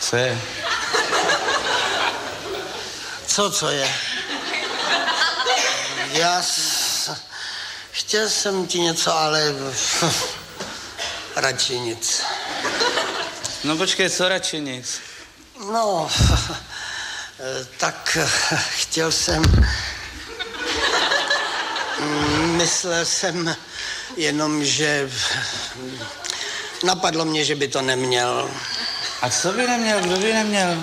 Co je? Co je? Chtěl jsem ti něco, ale radši nic. No počkej, co radši nic? No, tak chtěl jsem... Myslel jsem jenom, že... Napadlo mě, že by to neměl. A co by neměl? Kdo by neměl?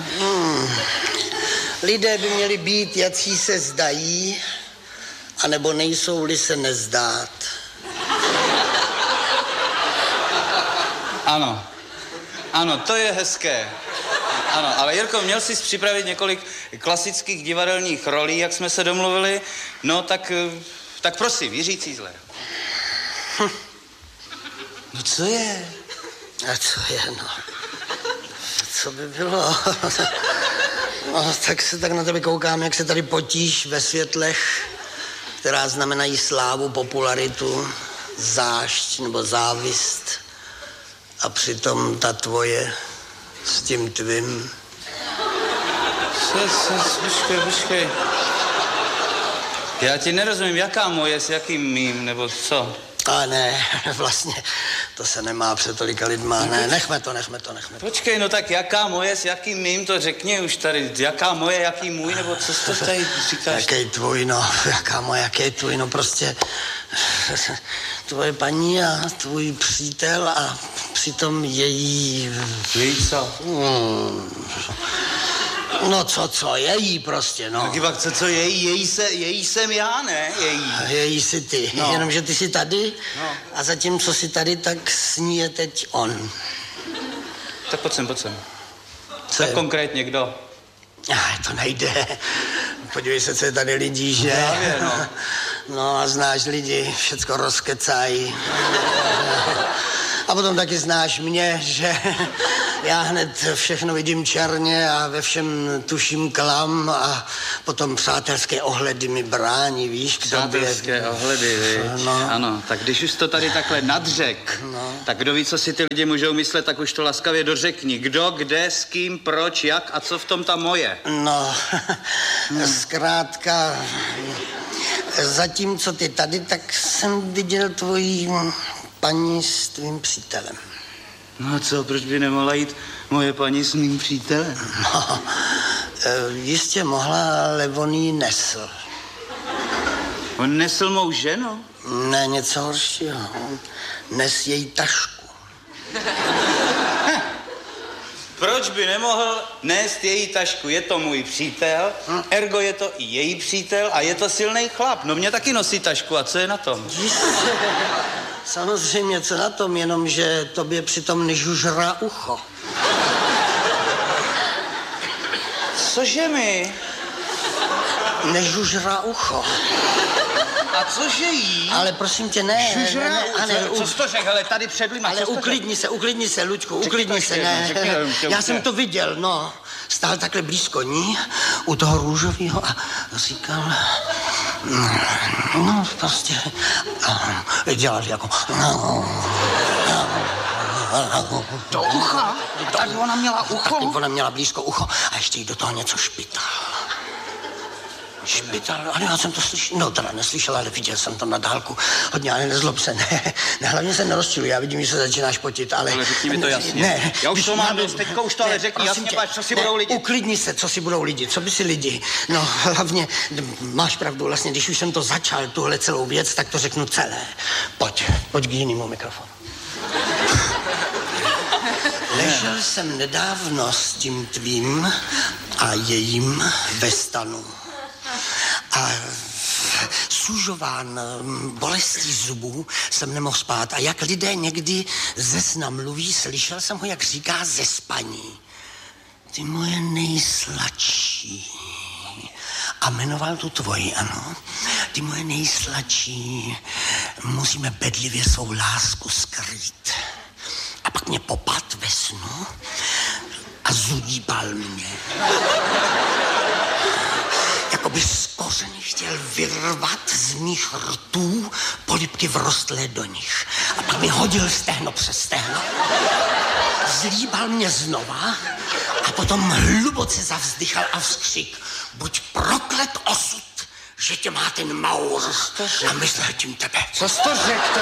Lidé by měli být, jací se zdají, anebo nejsou-li se nezdát. Ano, to je hezké. Ano, ale Jirko, měl jsi připravit několik klasických divadelních rolí, jak jsme se domluvili. No, tak prosím, Jiří Cízler. No, co je? A co je, no? Co by bylo? No, tak se tak na tebe koukám, jak se tady potíš ve světlech, která znamenají slávu, popularitu, zášť nebo závist. A přitom ta tvoje s tím tvým. Počkej. Já ti nerozumím, jaká moje s jakým mým, nebo co? A ne, vlastně, to se nemá před tolika lidma, ne, nechme to. Počkej, no tak jaká moje s jakým mým, to řekni už tady, jaká moje, jaký můj, nebo co jsi to tady říkáš? Jaký tvůj, no, jaká moje, jaký tvůj, no prostě tvoje paní a tvůj přítel a přitom její... Její co? No co, její prostě, no. Taky pak co její jsem já, ne? Její jsi ty, no. Jenomže ty jsi tady no. A zatímco jsi tady, tak s ní je teď on. Tak pojď sem. Co tak je? konkrétně kdo? To nejde. Podívej se, co je tady lidí, že? Právě, no. No a znáš lidi, všecko rozkecají. A potom taky znáš mě, že já hned všechno vidím černě a ve všem tuším klam a potom přátelské ohledy mi brání, víš, k tobě. Přátelské ohledy, víš? No. Ano, tak když už to tady takhle nadřek, tak kdo ví, co si ty lidi můžou myslet, tak už to laskavě dořekni. Kdo, kde, s kým, proč, jak a co v tom ta moje? No, zkrátka, zatímco ty tady, tak jsem viděl tvojí paní s tvým přítelem. No a co, proč by nemohla jít moje paní s mým přítelem? No, jistě mohla, ale on jí nesl. On nesl mou ženu? Ne, něco horšího. Nes její tašku. Proč by nemohl nést její tašku? Je to můj přítel, ergo je to i její přítel a je to silný chlap. No mě taky nosí tašku a co je na tom? Jistě. Samozřejmě, co na tom, jenom že tobě přitom nežužrá ucho. Cože mi? Nežužrá ucho. A cože jí? Ale prosím tě, ne. Co jsi to řekl, ale tady před lidma. Ale uklidni se, Luďku, uklidni se, ne. Já jsem to viděl, no. Stál takhle blízko ní, u toho růžového a říkal, no prostě, dělal jako, do ucha? Tak ona měla ucho? Tak ona měla blízko ucho a ještě jí do toho něco špital. Ale já jsem to slyšel, no teda neslyšel, ale viděl jsem to na dálku. Hodně, ale nezlob se, ne, hlavně se nerozčiluj, já vidím, že se začínáš potit, ale... Ale řekni mi to jasně. Ne. Já už to mám dost, teďko už to ale řekni jasně, páč, co si budou lidi. Uklidni se, co si budou lidi, co by si lidi. No, hlavně, máš pravdu, vlastně, když už jsem to začal, tuhle celou věc, tak to řeknu celé. Pojď k jinému mikrofonu. Ležel jsem nedávno s tím tvým a jejím ve stanu. A sužován bolestí zubů jsem nemohl spát. A jak lidé někdy ze sna mluví, slyšel jsem ho, jak říká ze spaní. Ty moje nejsladší. A jmenoval tu tvoji, ano. Ty moje nejsladší. Musíme bedlivě svou lásku skrýt. A pak mě popad ve snu a zudíbal mě. Jakoby z kořeny chtěl vyrvat z mých rtů polibky vrostlé do nich. A pak mi hodil stehno přes stehno. Zlíbal mě znova a potom hluboce zavzdychal a vzkřik. Buď proklet osud, že tě má ten Maur. A myslel tím tebe. Co jsi to řekl?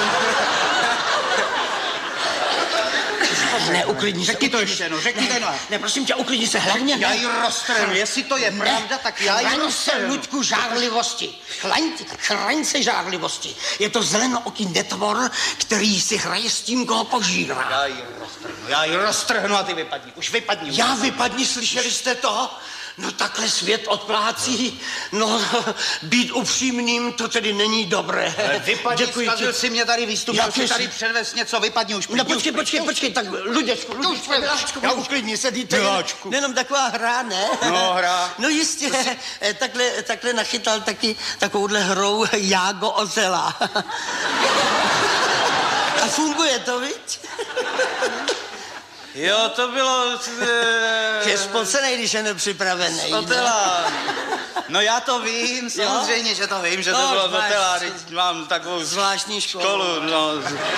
Ne, uklidni se. Řekni to ještě, no, řekni to. Ne, prosím tě, uklidni se, hlavně. Já ji roztrhnu, jestli to je pravda, tak já ji roztrhnu. Chraň se, Luďku, žárlivosti. Chraň se žárlivosti. Je to zelenooký netvor, který si hraje s tím, koho požírá. Já ji roztrhnu a ty vypadni. Už vypadni. Já vypadni, slyšeli jste to? No takhle svět odplácí. No, být upřímným, to tedy není dobré. Vypadni, zkazil si mě tady výstup, já si tady předvést něco, vypadni už. No počkej, tak Luděčku, já uklidni se, dejte. Jenom taková hra, ne? No, hra. No jistě, takhle nachytal taky takovouhle hrou Jágo Ozela. A funguje to, viď? Jo, to bylo... Je spocenej, když je nepřipravený. Otela. No já to vím, samozřejmě, že to vím, že to bylo z Otela. Mám takovou zvláštní školu. No.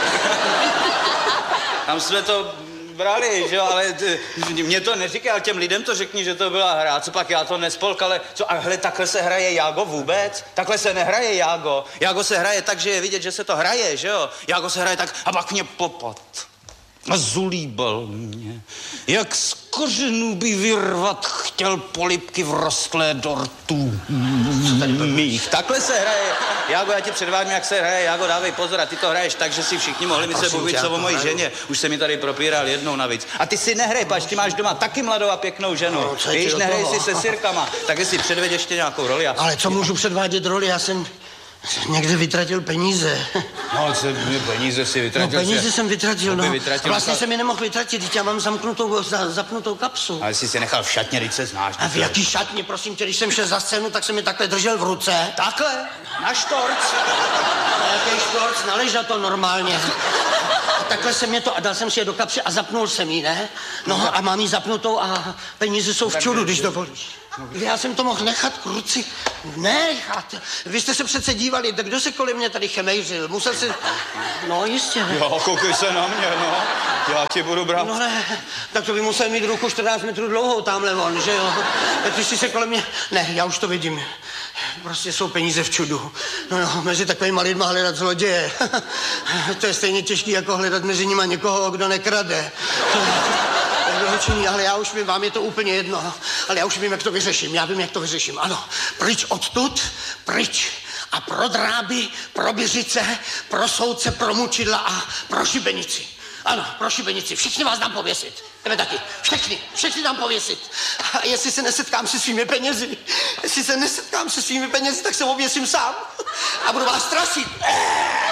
Tam jsme to brali, že jo, ale mě to neříkal, těm lidem to řekni, že to byla hra, co pak já to nespolk, ale co, a hle, takhle se hraje Jágo vůbec? Takhle se nehraje Jágo. Jágo se hraje tak, že je vidět, že se to hraje, že jo? Jágo se hraje tak a pak mě popad. A zulíbal mě, jak z kořenů by vyrvat chtěl polibky vrostlé dortů mých. Takhle se hraje. Jágo, já ti předvádím, jak se hraje. Jágo, dávej pozor, a ty to hraješ tak, že si všichni mohli mi se bavit o mojí ženě. Už se mi tady propíral jednou navíc. A ty si nehraj, pač, ty máš doma taky mladou a pěknou ženu. Víš, nehraj si se sirkama, tak si předveď ještě nějakou roli. Ale co můžu předvádět roli, já jsem někde vytratil peníze. No, peníze si vytratil. No, peníze jsem vytratil, no. Vytratil, vlastně jsem je nemohl vytratit, teď já mám zapnutou kapsu. Ale jsi si nechal v šatně, když se znáš. A v jaký šatně, prosím tě, když jsem šel za scénu, tak jsem je takhle držel v ruce. Takhle? Na štorc? Na jaký štorc? Naležel to normálně. A takhle jsem je to a dal jsem si je do kapsy a zapnul jsem ji, ne? No a mám ji zapnutou a peníze jsou v čudu, když dovolíš. Já jsem to mohl nechat, kruci, nechat. Vy jste se přece dívali, tak kdo se kolem mě tady chemejřil? Musel se... No jistě. Jo, koukej se na mě, no. Já ti budu brát. No ne, tak to by musel mít ruku 14 metrů dlouhou tamhle on, že jo? Tak když jsi se kolem mě... Ne, já už to vidím. Prostě jsou peníze v čudu. No jo, mezi takovýma lidma hledat zloděje. To je stejně těžký, jako hledat mezi nima někoho, kdo nekrade. Ale já už vím, vám je to úplně jedno, ale já už vím, jak to vyřeším, ano. Pryč odtud, pryč. A pro dráby, pro Běžice, pro soudce, pro mučidla a pro šibenici. Ano, pro šibenici, všichni vás dám pověsit. Tebe taky, všechny dám pověsit. A jestli se nesetkám se svými penězi, tak se oběsím sám a budu vás strašit.